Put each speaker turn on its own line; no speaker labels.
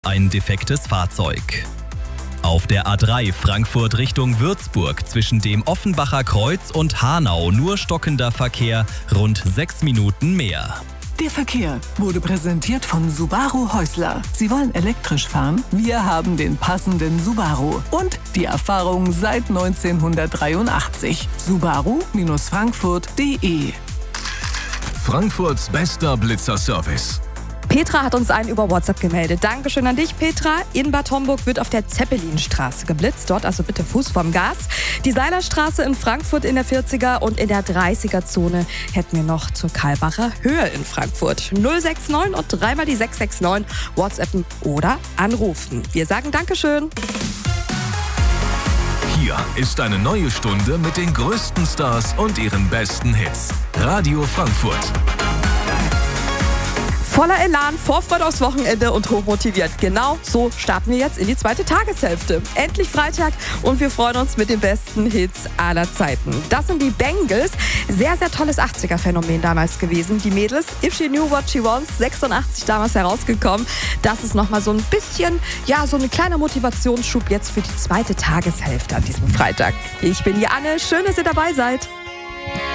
Ein defektes Fahrzeug. Auf der A3 Frankfurt Richtung Würzburg zwischen dem Offenbacher Kreuz und Hanau nur stockender Verkehr, rund 6 Minuten mehr.
Der Verkehr wurde präsentiert von Subaru Häusler. Sie wollen elektrisch fahren? Wir haben den passenden Subaru und die Erfahrung seit 1983. Subaru-Frankfurt.de.
Frankfurts bester Blitzerservice.
Petra hat uns einen über WhatsApp gemeldet. Dankeschön an dich, Petra. In Bad Homburg wird auf der Zeppelinstraße geblitzt. Dort also bitte Fuß vom Gas. Die Seilerstraße in Frankfurt in der 40er und in der 30er-Zone hätten wir noch zur Karlbacher Höhe in Frankfurt. 069 und dreimal die 669 WhatsAppen oder anrufen. Wir sagen Dankeschön.
Hier ist eine neue Stunde mit den größten Stars und ihren besten Hits. Radio Frankfurt.
Voller Elan, Vorfreude aufs Wochenende und hochmotiviert. Genau so starten wir jetzt in die zweite Tageshälfte. Endlich Freitag und wir freuen uns mit den besten Hits aller Zeiten. Das sind die Bangles. Sehr, sehr tolles 80er-Phänomen damals gewesen. Die Mädels, If She Knew What She Wants, 86 damals herausgekommen. Das ist nochmal so ein bisschen, ja, so ein kleiner Motivationsschub jetzt für die zweite Tageshälfte an diesem Freitag. Ich bin Anne, schön, dass ihr dabei seid.